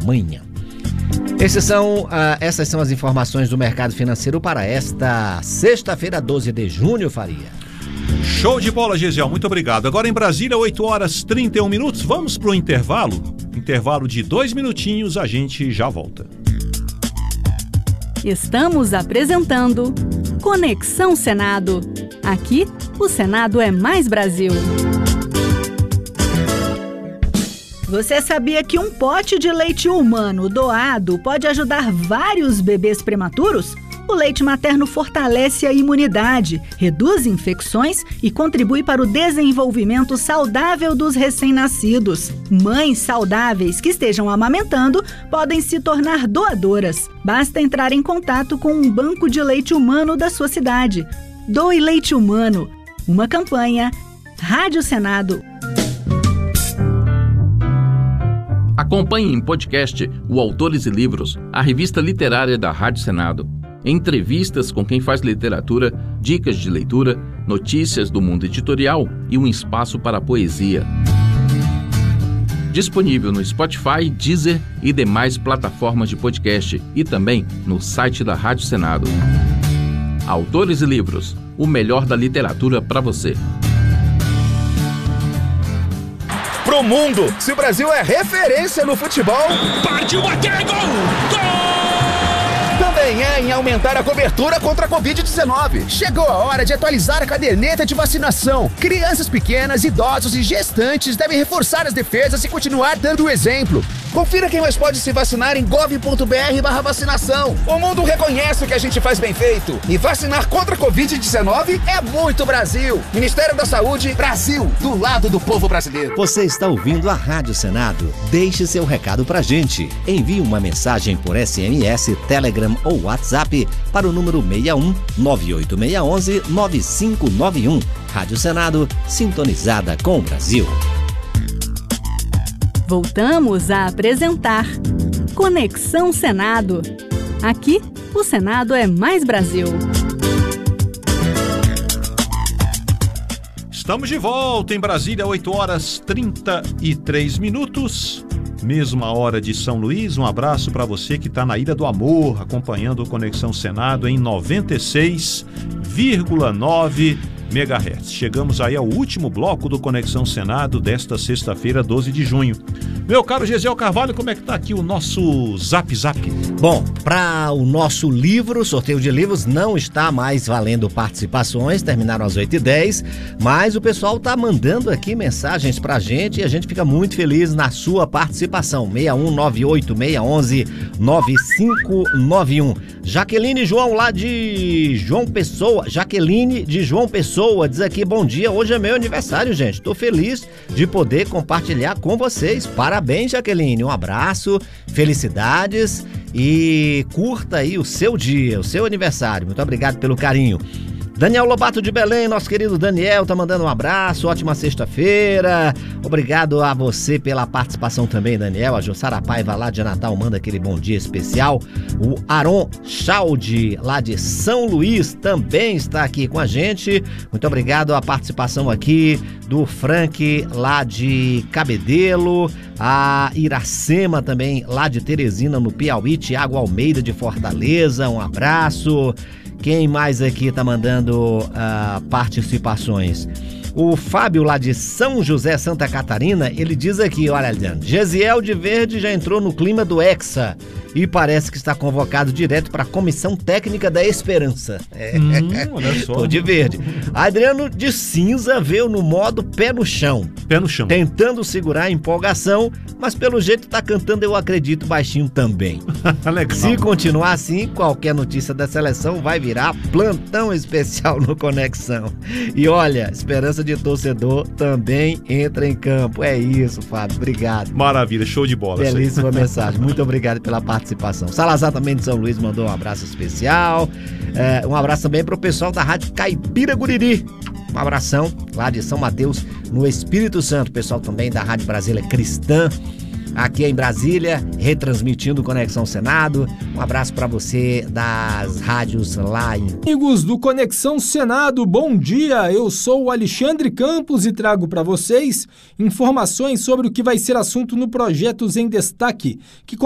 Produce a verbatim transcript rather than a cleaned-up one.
amanhã. Esses são, uh, essas são as informações do mercado financeiro para esta sexta-feira, doze de junho, Faria. Show de bola, Gesiel, muito obrigado. Agora em Brasília, oito horas e trinta e um minutos, vamos para o intervalo? Intervalo de dois minutinhos, a gente já volta. Estamos apresentando Conexão Senado. Aqui, o Senado é mais Brasil. Você sabia que um pote de leite humano doado pode ajudar vários bebês prematuros? O leite materno fortalece a imunidade, reduz infecções e contribui para o desenvolvimento saudável dos recém-nascidos. Mães saudáveis que estejam amamentando podem se tornar doadoras. Basta entrar em contato com um banco de leite humano da sua cidade. Doe Leite Humano. Uma campanha. Rádio Senado. Acompanhe em podcast o Autores e Livros, a revista literária da Rádio Senado. Entrevistas com quem faz literatura, dicas de leitura, notícias do mundo editorial e um espaço para a poesia. Disponível no Spotify, Deezer e demais plataformas de podcast e também no site da Rádio Senado. Autores e Livros, o melhor da literatura para você. Pro mundo, se o Brasil é referência no futebol, partiu bater, gol! Gol! Também é em aumentar a cobertura contra a covid dezenove. Chegou a hora de atualizar a caderneta de vacinação. Crianças pequenas, idosos e gestantes devem reforçar as defesas e continuar dando o exemplo. Confira quem mais pode se vacinar em gov.br barra vacinação. O mundo reconhece o que a gente faz bem feito. E vacinar contra a covid dezenove é muito Brasil. Ministério da Saúde, Brasil, do lado do povo brasileiro. Você está ouvindo a Rádio Senado? Deixe seu recado pra gente. Envie uma mensagem por S M S, Telegram ou WhatsApp para o número seis um nove oito seis um um nove cinco nove um. Rádio Senado, sintonizada com o Brasil. Voltamos a apresentar Conexão Senado. Aqui, o Senado é mais Brasil. Estamos de volta em Brasília, oito horas e trinta e três minutos. Mesma hora de São Luís. Um abraço para você que está na Ilha do Amor, acompanhando o Conexão Senado em noventa e seis vírgula nove megahertz. Chegamos aí ao último bloco do Conexão Senado desta sexta-feira, doze de junho. Meu caro Gesiel Carvalho, como é que tá aqui o nosso Zap Zap? Bom, para o nosso livro, sorteio de livros, não está mais valendo participações, terminaram às oito e dez, mas o pessoal tá mandando aqui mensagens pra gente e a gente fica muito feliz na sua participação. seis um nove oito seis um um nove cinco nove um. Jaqueline João, lá de João Pessoa, Jaqueline de João Pessoa, diz aqui: bom dia, hoje é meu aniversário, gente, tô feliz de poder compartilhar com vocês. Parabéns, Jaqueline, um abraço, felicidades e curta aí o seu dia, o seu aniversário. Muito obrigado pelo carinho. Daniel Lobato de Belém, nosso querido Daniel, tá mandando um abraço, ótima sexta-feira. Obrigado a você pela participação também, Daniel. A Jussara Paiva, lá de Natal, manda aquele bom dia especial. O Aron Chaldi, lá de São Luís, também está aqui com a gente. Muito obrigado a participação aqui do Frank, lá de Cabedelo. A Iracema também, lá de Teresina, no Piauí. Tiago Almeida, de Fortaleza, um abraço. Quem mais aqui tá mandando uh, participações? O Fábio, lá de São José, Santa Catarina, ele diz aqui, olha, Adriano, Gesiel de Verde já entrou no clima do Hexa e parece que está convocado direto para a Comissão Técnica da Esperança. É. Hum, olha só. Tô de verde. Adriano de Cinza veio no modo pé no chão. Pé no chão. Tentando segurar a empolgação, mas pelo jeito tá cantando Eu Acredito baixinho também. Legal. Se continuar assim, qualquer notícia da seleção vai virar plantão especial no Conexão. E olha, esperança de torcedor também entra em campo. É isso, Fábio. Obrigado. Maravilha, show de bola. Belíssima mensagem. Muito obrigado pela participação. Salazar também de São Luís mandou um abraço especial. É, um abraço também para o pessoal da Rádio Caipira Guriri. Um abração lá de São Mateus, no Espírito Santo. Pessoal também da Rádio Brasília Cristã, aqui em Brasília, retransmitindo Conexão Senado. Um abraço para você das rádios lá em... Amigos do Conexão Senado, bom dia! Eu sou o Alexandre Campos e trago para vocês informações sobre o que vai ser assunto no Projetos em Destaque, que